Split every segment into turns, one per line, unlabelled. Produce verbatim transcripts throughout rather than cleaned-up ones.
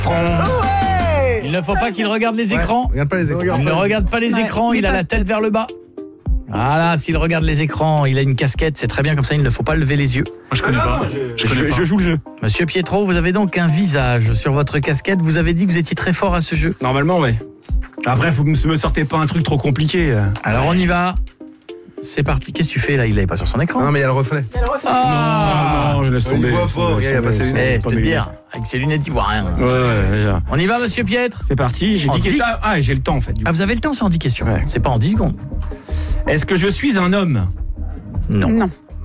Ouais.
Il ne faut pas qu'il regarde les écrans.
Ouais, regarde pas les écrans.
Il ne regarde pas les
Ouais,
écrans, il a la tête vers le bas. Voilà, s'il regarde les écrans, il a une casquette, c'est très bien comme ça, il ne faut pas lever les yeux.
Moi, je connais pas. Je, je, je joue le jeu.
Monsieur Pietro, vous avez donc un visage sur votre casquette. Vous avez dit que vous étiez très fort à ce jeu.
Normalement, ouais. Après, vous me sortez pas un truc trop compliqué.
Alors on y va. C'est parti. Qu'est-ce que tu fais là? Il l'avait pas sur son écran.
Non, mais il y a le reflet.
Ah
non, non, laisse
On
tomber.
y voit pas, regarde, il y a pas ses lunettes.
Eh,
pas
je te
mes
dire, avec ses lunettes, il voit rien.
Ouais, ouais, déjà.
On y va, monsieur Pietre?
C'est parti, j'ai
En
dix
dix-
questions. Ah, j'ai le temps en fait. Du coup.
Ah, vous avez le temps, c'est en dix questions.
Ouais.
C'est pas en dix secondes.
Est-ce que je suis un homme?
Non.
Non.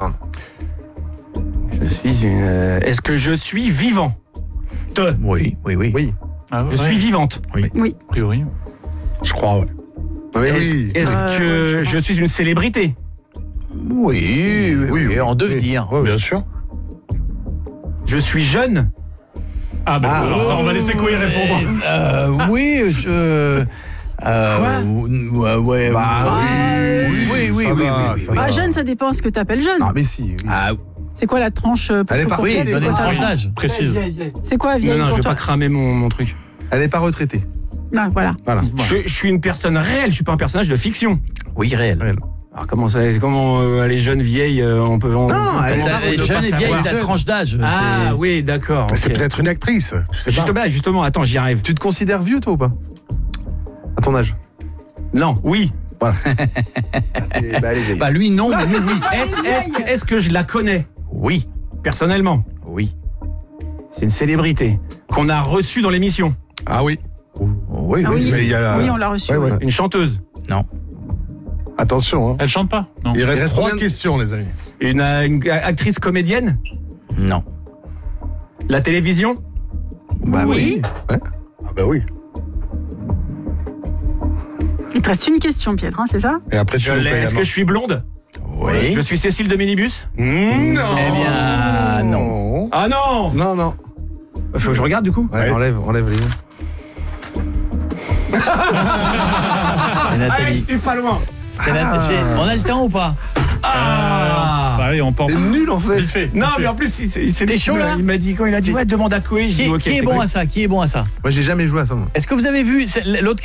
Je suis une. euh, Est-ce que je suis vivant? Te.
Oui, oui, oui.
Oui.
Ah,
Je suis vivante.
A priori.
Je crois, ouais.
Non, mais
Est-ce
oui.
est-ce
Euh,
que
ouais, je
je suis une célébrité?
Oui, oui, oui, oui, en devenir.
Oui, oui.
Bien sûr.
Je suis jeune?
Ah, bah,
Ah,
alors ça, on va laisser Koé répondre.
Euh, oui, je... Euh, ouais, ouais,
Bah
ouais.
oui.
oui, oui,
Ça
oui,
va,
oui,
ça
oui,
Ah,
oui.
jeune, ça dépend ce que t'appelles jeune.
Ah, mais si. oui.
Ah,
C'est quoi la tranche euh, pour
Elle est
pour
parfaite,
oui,
Fred, c'est
donnez une
quoi ça
tranche d'âge.
Précise.
C'est quoi vieille
Non, non,
pour
je vais
toi
pas cramer mon, mon truc.
Elle est pas retraitée.
Ah, voilà.
Voilà.
Je, je suis une personne réelle, je suis pas un personnage de fiction.
Oui, réel.
Réel.
Alors comment ça, comment euh, elle est jeune, vieille, euh, on peut. On,
Non,
on-
elle
comment
est
Ça,
on peut
les
pas
jeunes et vieilles,
savoir.
la tranche d'âge.
Ah
c'est-
oui, d'accord.
C'est
ok.
peut-être une actrice. Je sais pas.
Justement, justement, attends, j'y arrive.
Tu te considères vieux, toi, ou pas? À ton âge.
Non, oui.
Eh ben, allez,
Bah lui, non, mais nous, oui.
Est-ce est-ce que, est-ce que je la connais
Oui,
personnellement?
oui.
C'est une célébrité qu'on a reçue dans l'émission.
Ah oui.
Oui,
Ah
oui.
oui,
mais il y a la-
oui, on l'a reçu.
Ouais, ouais.
oui.
Une chanteuse.
Attention. Hein.
Elle chante pas? Non.
Il reste,
reste
trois
combien de-
questions, les amis.
Une, euh, une actrice comédienne.
Non.
La télévision.
Bah oui.
Ah bah oui.
Il te reste une question, Pietre, hein, c'est ça?
Et après, tu
Je
nous
l'ai.
payes la
Est-ce
main.
que je suis blonde?
Oui.
Je suis Cécile de Minibus.
Non.
Eh bien, non.
Ah non.
Non, non.
Faut que je regarde du coup.
Ouais,
Ouais.
enlève, enlève les.
C'est
Ah,
Nathalie.
j'étais pas loin.
C'est Nat- j'ai- On a le temps ou pas?
Ah.
Bah, allez, on pense.
C'est nul, en fait.
Vite fait.
Non,
vite
mais
fait.
en plus, il, s'est- c'est
T'es
lui qui
chaud,
me-
là
il m'a dit quand il a dit ouais, demande à Koé. Je
Qui,
dis ok.
qui est
c'est
bon
Koé.
à ça? Qui est bon à ça?
Moi, j'ai jamais joué à ça, moi.
Est-ce que vous avez vu c'est- l'autre